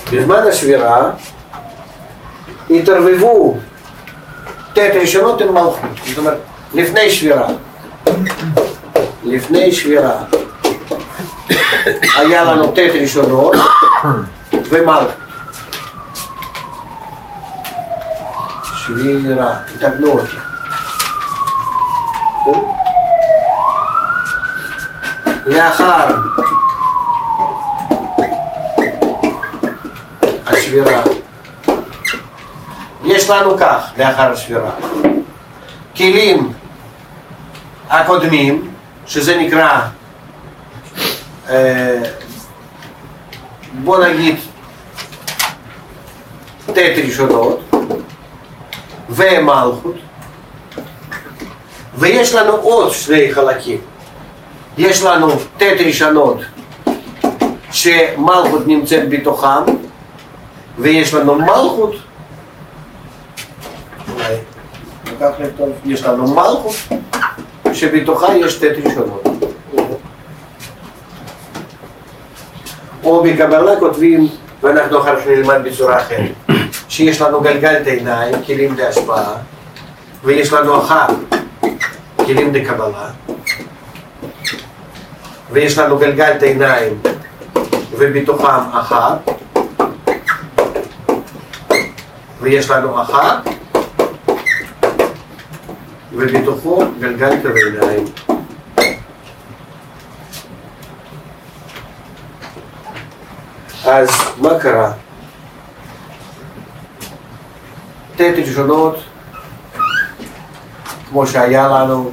בזמן השבירה התערבבו תת ראשונות עם מלכות. זאת אומרת, לפני שבירה היה לנו תת ראשונות ומלכות. שבירה, תתקנו אותי. לאחר השבירה יש לנו כך, לאחר השבירה כלים הקודמים, שזה נקרא בוא נגיד תת ראשונות ומלכות, ויש לנו עוד שני חלקים. יש לנו תת ראשונות שמלכות נמצאת בתוכם, ויש לנו מלכות, יש לנו מלכות שבתוכה יש תת ראשונות. או בקבלה כותבים, ואנחנו אחר כך נלמד בצורה אחרת, שיש לנו גלגלת עיניים, כלים להשפעה, ויש לנו אחר כלים לקבלה, ויש לנו גלגלת עיניים ובתוכם אחר, ויש לנו אחר ובתוכו גלגלת עיניים. אז מה קרה? תת ראשונות כמו שהיה לנו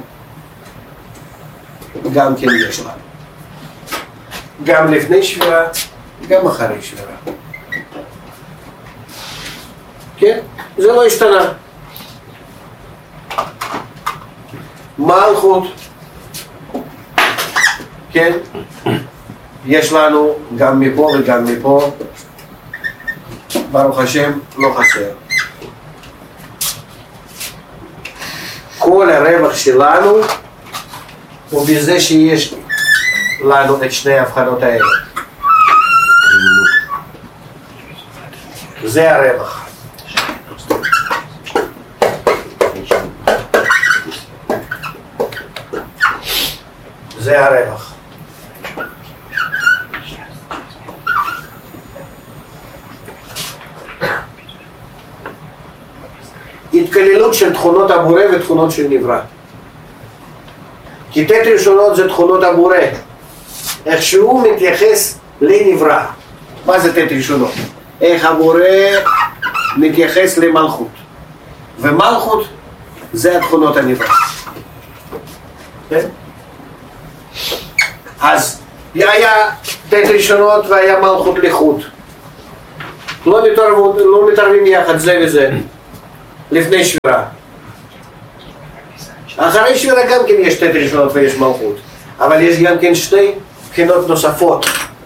גם כן יש לנו, גם לפני שבירה גם אחרי שבירה. כן? זה לא השתנה. מלכות, כן? יש לנו גם מפה וגם מפה, ברוך השם לא חסר. כל הרווח שלנו הוא בזה שיש לנו את שני ההבחנות האלה. זה הרווח. זה הרווח. התכללות של תכונות הבורא ותכונות של נברא. כי תת ראשונות זה תכונות הבורא, איך שהוא מתייחס לנברא. מה זה תת ראשונות? איך הבורא מתייחס למלכות, ומלכות זה התכונות הנברא. אז היה תת ראשונות והיה מלכות לחוד, לא מתערבים יחד זה וזה לפני שבירה. אחרי שבירה גם כן יש תת ראשונות ויש מלכות, אבל יש גם כן שתי בחינות נוספות,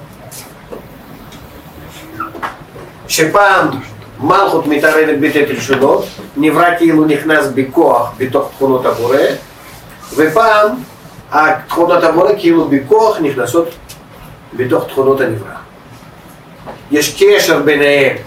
שפעם מלכות מתערבת בתת ראשונות, נברא כאילו נכנס בכוח בתוך תכונות הבורא, ופעם התכונות הבורא כאילו בכוח נכנסות בתוך תכונות הנברא. יש קשר ביניהם,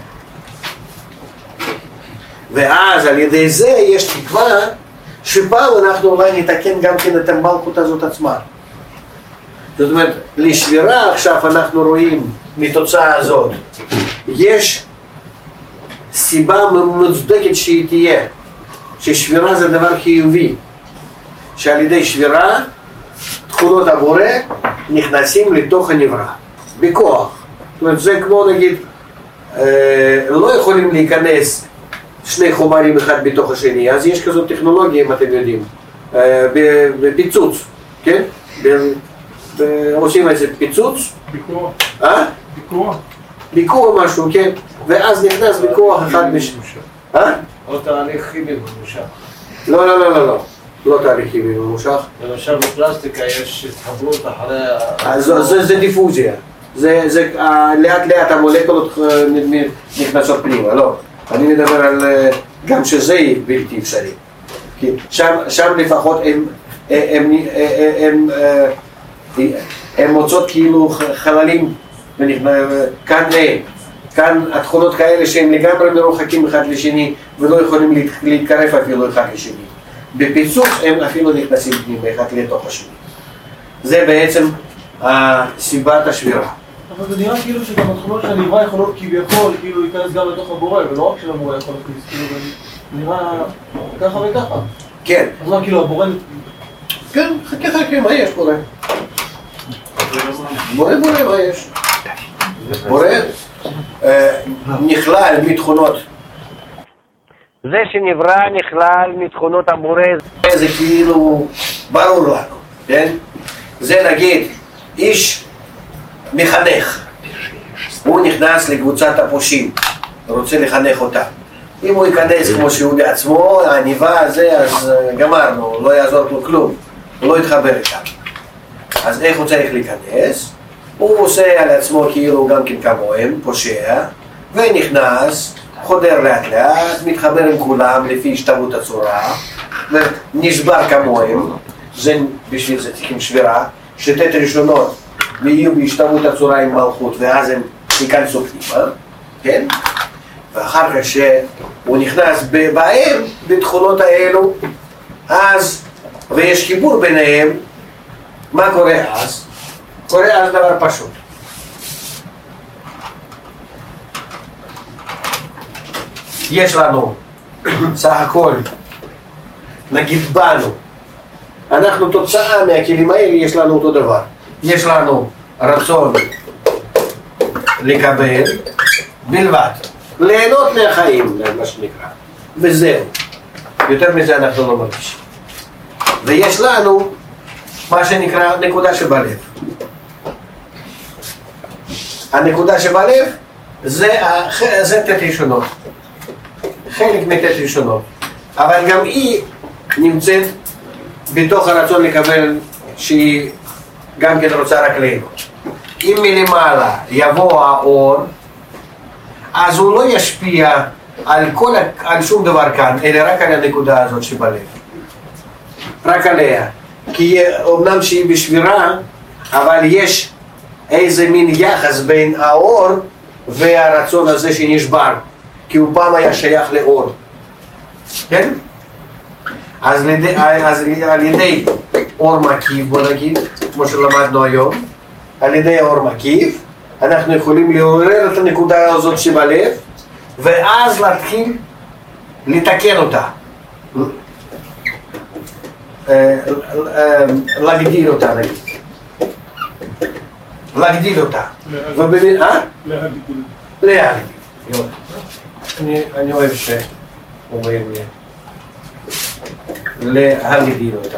ואז על ידי זה יש תקווה שפעם אנחנו אולי נתקן גם כן את המלכות הזאת עצמה. זאת אומרת, לשבירה עכשיו אנחנו רואים מתוצאה הזאת, יש סיבה מוצדקת שהיא תהיה, ששבירה זה דבר חיובי, שעל ידי שבירה תכונות הבורא נכנסים לתוך הנברא בכוח. זאת אומרת, זה כמו נגיד לא יכולים להיכנס שני חומרים אחד בתוך השני, אז יש כזאת טכנולוגיה, אם אתם יודעים, בפיצוץ, כן? עושים איזה פיצוץ, ביקור. ביקור משהו, כן? ואז נכנס בכוח אחד או תהליך כימי ממושך. לא תהליך כימי ממושך. למשל בפלסטיקה יש התחברות אחרי... אז זה דיפוזיה. זה לאט לאט המולקולות נכנסות פנימה, לא. אני מדבר על גם שזה בלתי אפשרי. שם לפחות הם מוצאות כאילו חללים כאן מהם, כאן התכונות כאלה שהם לגמרי מרוחקים אחד לשני ולא יכולים להתקרב אפילו אחד לשני. בפיצוץ הם אפילו נכנסים פנימה אחד לתוך השני. זה בעצם סיבת השבירה. אבל זה נראה כאילו שגם התכונות של הנברא יכולות כביכול כאילו להיכנס גם לתוך הבורא ולא רק של המורא יכול להכניס, כאילו זה נראה ככה וככה. כן. אז מה כאילו הבורא... כן, חכה, מה יש בורא? בורא, מה יש? בורא נכלל מתכונות. זה שנברא נכלל מתכונות הבורא, זה כאילו ברור לנו, כן? זה נגיד איש מחנך, הוא נכנס לקבוצת הפושעים, רוצה לחנך אותה. אם הוא ייכנס כמו שהוא בעצמו, העניבה הזה, אז גמרנו, לא יעזור לו כלום, הוא לא יתחבר איתם. אז איך הוא צריך להיכנס? הוא עושה על עצמו כאילו גם כן כמוהם, פושע, ונכנס, חודר לאט לאט, מתחבר עם כולם לפי השתוות הצורה, ונשבר כמוהם, זה בשביל זה צריכים שבירה, שתת ראשונות ויהיו בהשתוות הצורה עם מלכות, ואז הם ייכנסו פנימה, כן? ואחר כך שהוא נכנס בהם, בתכונות האלו, אז, ויש חיבור ביניהם, מה קורה אז? קורה אז דבר פשוט. יש לנו סך הכל, נגיד בנו, אנחנו תוצאה מהכלים האלה, יש לנו אותו דבר. יש לנו רצון לקבל בלבד, ליהנות מהחיים, מה שנקרא, וזהו. יותר מזה אנחנו לא מרגישים. ויש לנו מה שנקרא נקודה שבלב. הנקודה שבלב זה תת ראשונות, חלק מתת ראשונות, אבל גם היא נמצאת בתוך הרצון לקבל, שהיא גם כן רוצה רק ליהנות. אם מלמעלה יבוא האור, אז הוא לא ישפיע על שום דבר כאן, אלא רק על הנקודה הזאת שבלב, רק עליה. כי אמנם שהיא בשבירה, אבל יש איזה מין יחס בין האור והרצון הזה שנשבר, כי הוא פעם היה שייך לאור, כן? אז על ידי אור מקיף, בוא נגיד, כמו שלמדנו היום, על ידי אור מקיף אנחנו יכולים לעורר את הנקודה הזאת שבלב, ואז להתחיל לתקן אותה, להגדיל אותה, נגיד. להגדיל אותה. להגדיל. אני אוהב שאומרים לי. להגדיל אותה.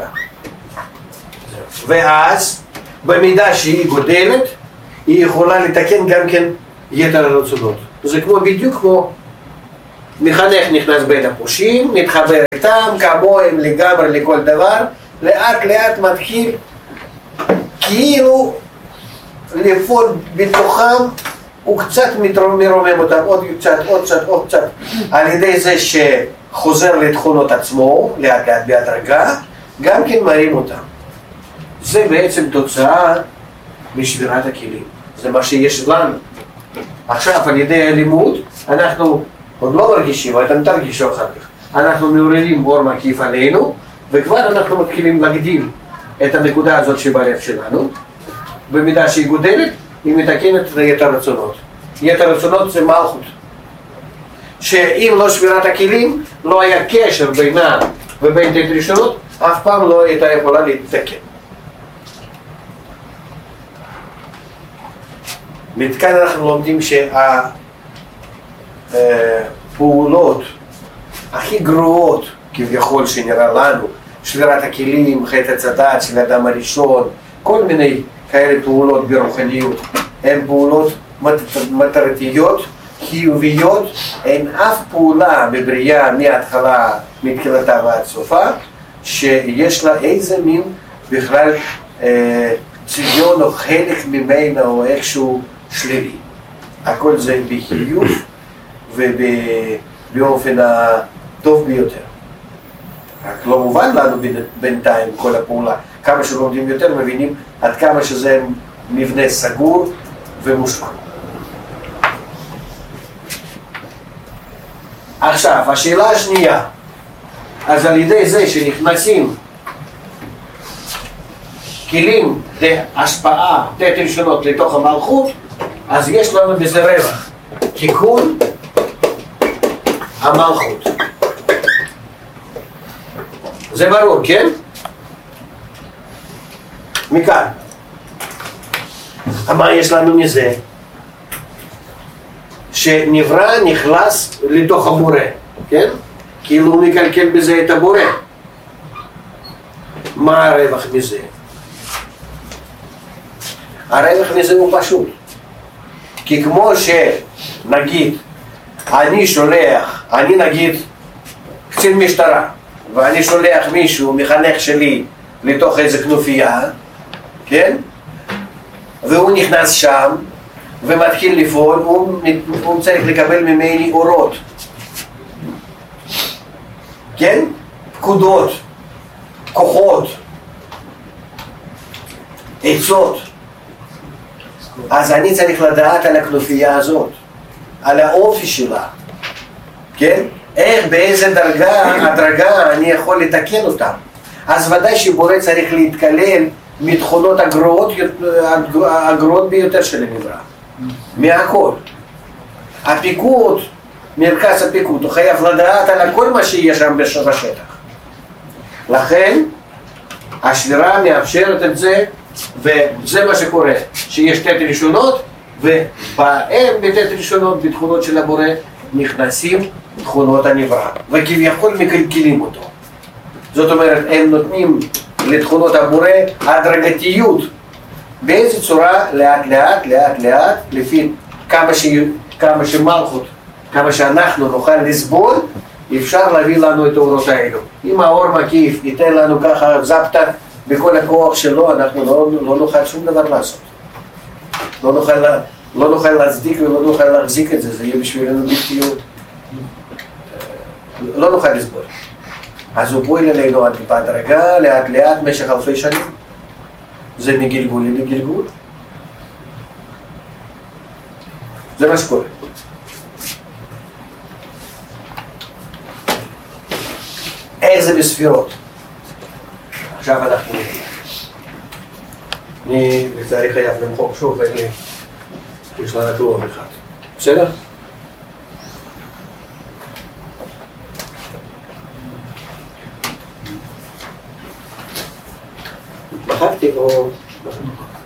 ואז, במידה שהיא גודלת, היא יכולה לתקן גם כן יתר הרצונות. זה כמו בדיוק כמו מחנך נכנס בין הפושעים, מתחבר איתם, כמוהם לגמרי לכל דבר, לאט לאט מתחיל כאילו לפעול בתוכם, הוא קצת מרומם אותם, עוד קצת, על ידי זה שחוזר לתכונות עצמו, לאט לאט בהדרגה, גם כן מרים אותם. זה בעצם תוצאה משבירת הכלים, זה מה שיש לנו. עכשיו על ידי הלימוד אנחנו עוד לא מרגישים, אבל אתם תרגישו אחר כך. אנחנו מעוררים אור מקיף עלינו, וכבר אנחנו מתחילים להגדיל את הנקודה הזאת שבלב שלנו. במידה שהיא גודלת, היא מתקנת את יתר רצונות. יתר רצונות זה מלכות. שאם לא שבירת הכלים, לא היה קשר בינה ובין תת ראשונות, אף פעם לא הייתה יכולה להתקן. מכאן אנחנו לומדים שהפעולות הכי גרועות כביכול שנראה לנו, שבירת הכלים, חטא הצדת של האדם הראשון, כל מיני כאלה פעולות ברוחניות, הן פעולות מטרתיות, חיוביות, אין אף פעולה בבריאה מההתחלה, מתחילתה ועד סופה, שיש לה איזה מין בכלל צביון או חלק ממנה או איכשהו שלילי. הכל זה בחיוב ובאופן הטוב ביותר. רק לא מובן לנו בינתיים כל הפעולה. כמה שלומדים יותר מבינים עד כמה שזה מבנה סגור ומושלם. עכשיו, השאלה השנייה, אז על ידי זה שנכנסים כלים להשפעה תת ראשונות לתוך המלכות, אז יש לנו בזה רווח, תיקון המלכות. זה ברור, כן? מכאן. מה יש לנו מזה? שנברא נכנס לתוך הבורא, כן? כאילו הוא מקלקל בזה את הבורא. מה הרווח מזה? הרווח מזה הוא פשוט. כי כמו שנגיד, אני נגיד קצין משטרה, ואני שולח מישהו, מחנך שלי, לתוך איזה כנופיה, כן? והוא נכנס שם ומתחיל לפעול, הוא צריך לקבל ממני אורות, כן? פקודות, כוחות, עצות. אז אני צריך לדעת על הכנופיה הזאת, על האופי שלה, כן? איך, באיזה הדרגה אני יכול לתקן אותם. אז ודאי שבורא צריך להתקלל מתכונות הגרועות ביותר של הנברא, מהכל. הפיקוד, מרכז הפיקוד, הוא חייב לדעת על כל מה שיש שם בשטח. לכן השבירה מאפשרת את זה, וזה מה שקורה, שיש תת ראשונות, ובהם בתת ראשונות, בתכונות של הבורא, נכנסים תכונות הנברא, וכביכול מקלקלים אותו. זאת אומרת, הם נותנים לתכונות הבורא הדרגתיות. באיזה צורה? לאט לאט, לפי כמה שמלכות, כמה שאנחנו נוכל לסבול, אפשר להביא לנו את האורות האלו. אם האור מקיף ייתן לנו ככה זפטה בכל הכוח שלו, אנחנו לא נוכל שום דבר לעשות. לא נוכל להצדיק ולא נוכל להחזיק את זה, זה יהיה בשבילנו בלתיות. לא נוכל לסבול. אז הוא פועל אלינו עד בהדרגה, לאט לאט, משך אלפי שנים. זה מגלגול לגלגול. זה מה שקורה. איך זה בספירות? עכשיו אנחנו נראה. אני לצערי חייב למחוק שוב, יש לה כלום אחד. בסדר? מחקתי או...